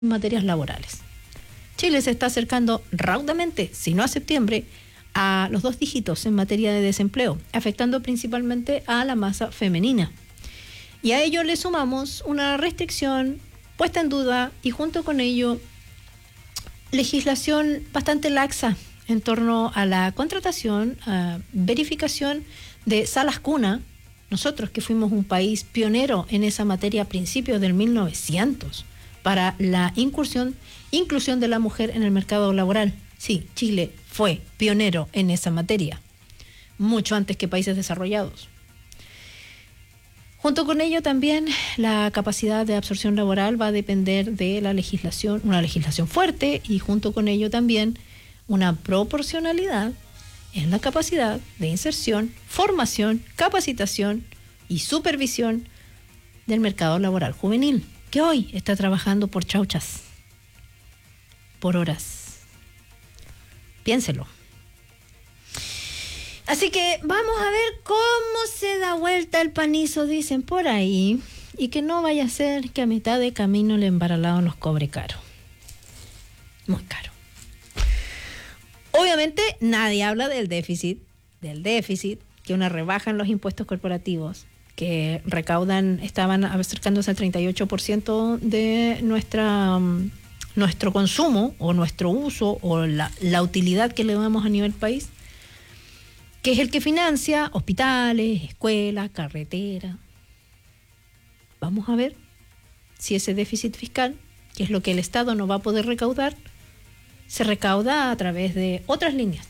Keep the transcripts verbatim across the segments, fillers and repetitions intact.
materias laborales. Chile se está acercando raudamente, si no a septiembre, a los dos dígitos en materia de desempleo, afectando principalmente a la masa femenina. Y a ello le sumamos una restricción puesta en duda y junto con ello legislación bastante laxa en torno a la contratación, a verificación de salas cuna. Nosotros que fuimos un país pionero en esa materia a principios del mil novecientos para la incursión, inclusión de la mujer en el mercado laboral. Sí, Chile fue pionero en esa materia, mucho antes que países desarrollados. Junto con ello también la capacidad de absorción laboral va a depender de la legislación, una legislación fuerte, y junto con ello también una proporcionalidad en la capacidad de inserción, formación, capacitación y supervisión del mercado laboral juvenil, que hoy está trabajando por chauchas, por horas. Piénselo. Así que vamos a ver cómo se da vuelta el panizo, dicen por ahí, y que no vaya a ser que a mitad de camino el embaralado nos cobre caro. Muy caro. Obviamente nadie habla del déficit, del déficit, que una rebaja en los impuestos corporativos, que recaudan, estaban acercándose al treinta y ocho por ciento de nuestra, um, nuestro consumo, o nuestro uso, o la, la utilidad que le damos a nivel país, que es el que financia hospitales, escuelas, carreteras. Vamos a ver si ese déficit fiscal, que es lo que el Estado no va a poder recaudar, se recauda a través de otras líneas.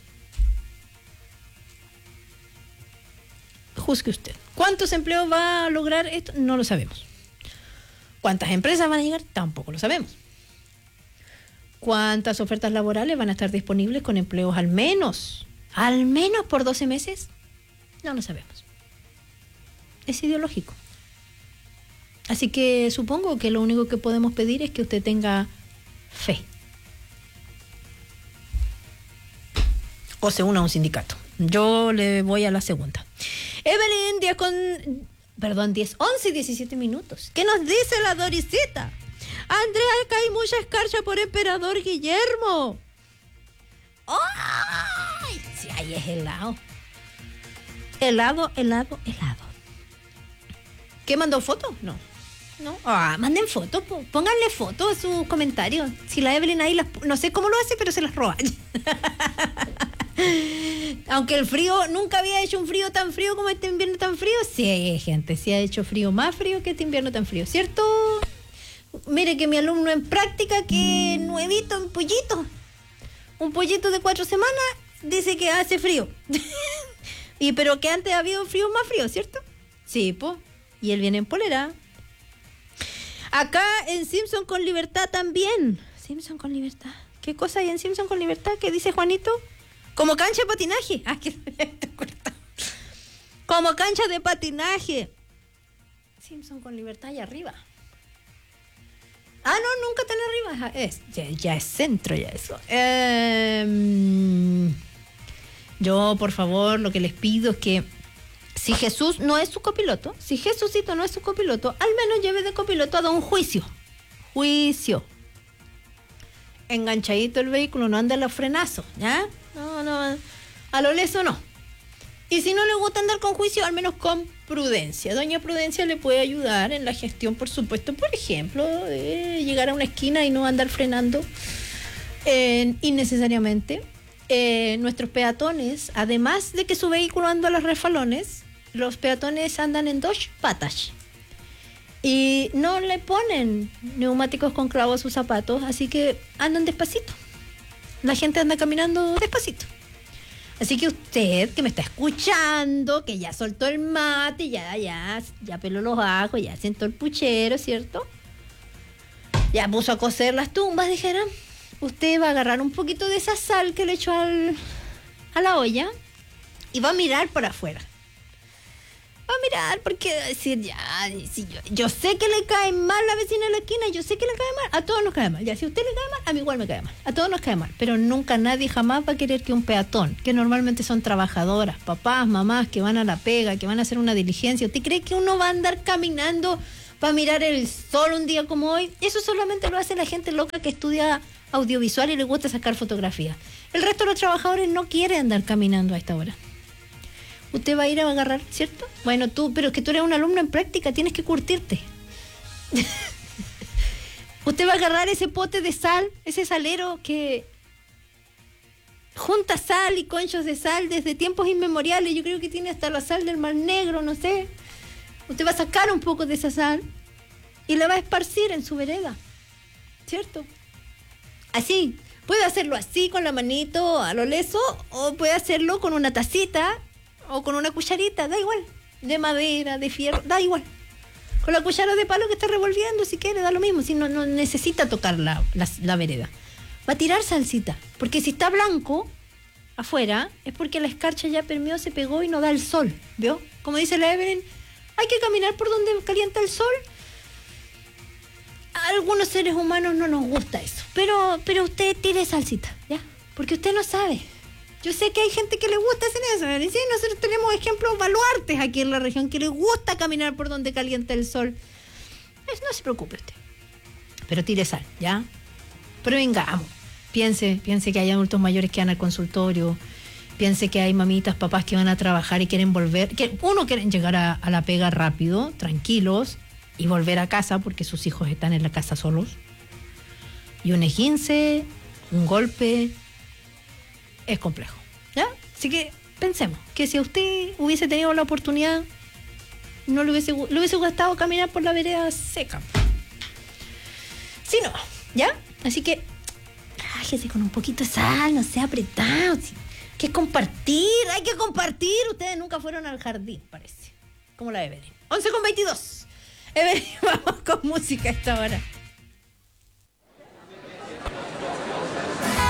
Juzgue usted. ¿Cuántos empleos va a lograr esto? No lo sabemos. ¿Cuántas empresas van a llegar? Tampoco lo sabemos. ¿Cuántas ofertas laborales van a estar disponibles con empleos al menos, al menos por doce meses? No lo sabemos. Es ideológico. Así que supongo que lo único que podemos pedir es que usted tenga fe. O se una a un sindicato. Yo le voy a la segunda. Evelyn, diez con... Perdón, diez, once y diecisiete minutos. ¿Qué nos dice la Dorisita? Andrea, acá hay mucha escarcha por Emperador Guillermo. ¡Ay! Sí, ahí es helado. Helado, helado, helado. ¿Qué mandó foto? No. No. Ah, manden fotos, pónganle fotos a sus comentarios. Si la Evelyn ahí las, no sé cómo lo hace, pero se las roba. Aunque el frío, nunca había hecho un frío tan frío como este invierno tan frío. Sí, gente, sí ha hecho frío, más frío que este invierno tan frío, ¿cierto? Mire que mi alumno en práctica, que nuevito, un pollito, un pollito de cuatro semanas, dice que hace frío. Y pero que antes había un frío más frío, ¿cierto? Sí, pues. Y él viene en polera. Acá en Simpson con Libertad también. Simpson con Libertad. ¿Qué cosa hay en Simpson con Libertad? ¿Qué dice Juanito? Como cancha de patinaje. Ah, que como cancha de patinaje. Simpson con Libertad allá arriba. Ah, no, nunca tan arriba. Es, ya, ya es centro, ya eso. Eh, yo, por favor, lo que les pido es que si Jesús no es su copiloto, si Jesucito no es su copiloto, al menos lleve de copiloto a don Juicio. Juicio. Enganchadito el vehículo, no anda a los frenazos, ¿ya? No, no, a lo leso no. Y si no le gusta andar con juicio, al menos con prudencia. Doña Prudencia le puede ayudar en la gestión, por supuesto, por ejemplo, de llegar a una esquina y no andar frenando eh, innecesariamente. Eh, nuestros peatones, además de que su vehículo anda a los refalones, los peatones andan en dos patas y no le ponen neumáticos con clavos a sus zapatos, así que andan despacito. La gente anda caminando despacito. Así que usted que me está escuchando, que ya soltó el mate, ya, ya, ya peló los ajos, ya sentó el puchero, ¿cierto? Ya puso a cocer las tumbas, dijeron. Usted va a agarrar un poquito de esa sal que le echó al, a la olla y va a mirar por afuera. Va a mirar porque decir, ya, si yo, yo sé que le cae mal la vecina de la esquina, yo sé que le cae mal, a todos nos cae mal. Ya, si a usted le cae mal, a mí igual me cae mal. A todos nos cae mal, pero nunca nadie jamás va a querer que un peatón, que normalmente son trabajadoras, papás, mamás, que van a la pega, que van a hacer una diligencia, ¿usted cree que uno va a andar caminando para mirar el sol un día como hoy. Eso solamente lo hace la gente loca que estudia audiovisual y le gusta sacar fotografías. El resto de los trabajadores no quiere andar caminando a esta hora. Usted va a ir a agarrar, ¿cierto? Bueno, tú, pero es que tú eres un alumno en práctica, tienes que curtirte. Usted va a agarrar ese pote de sal, ese salero que junta sal y conchos de sal desde tiempos inmemoriales. Yo creo que tiene hasta la sal del Mar Negro, no sé. Usted va a sacar un poco de esa sal y la va a esparcir en su vereda, ¿cierto? Así, puede hacerlo así con la manito a lo leso, o puede hacerlo con una tacita o con una cucharita, da igual, de madera, de fierro, da igual. Con la cuchara de palo que está revolviendo, si quiere, da lo mismo, si no, no necesita tocar la, la, la vereda. Va a tirar salsita, porque si está blanco afuera, es porque la escarcha ya permeó, se pegó y no da el sol, ¿vio? Como dice la Evelyn, hay que caminar por donde calienta el sol. A algunos seres humanos no nos gusta eso, pero, pero usted tire salsita, ¿ya? Porque usted no sabe. Yo sé que hay gente que le gusta hacer eso, ¿sí? Nosotros tenemos ejemplos baluartes aquí en la región que les gusta caminar por donde calienta el sol. Pues no se preocupe usted, pero tire sal, ¿ya? Pero vengamos, piense, piense que hay adultos mayores que van al consultorio, piense que hay mamitas, papás que van a trabajar y quieren volver, que uno quieren llegar a, a la pega rápido, tranquilos, y volver a casa porque sus hijos están en la casa solos. Y un esguince, un golpe, es complejo, ¿ya? Así que pensemos que si usted hubiese tenido la oportunidad, no le hubiese, le hubiese gustado caminar por la vereda seca. Si no, ¿ya? Así que relájese con un poquito de sal, no sea apretado. Si, que compartir, hay que compartir. Ustedes nunca fueron al jardín, parece. Como la Evelyn. once con veintidós. Evelyn, vamos con música a esta hora.